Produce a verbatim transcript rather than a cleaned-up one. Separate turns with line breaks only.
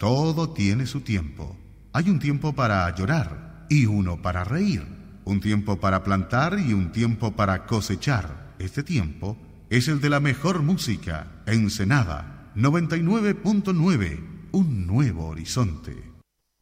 Todo tiene su tiempo. Hay un tiempo para llorar y uno para reír. Un tiempo para plantar y un tiempo para cosechar. Este tiempo es el de la mejor música. Ensenada noventa y nueve punto nueve. Un nuevo horizonte.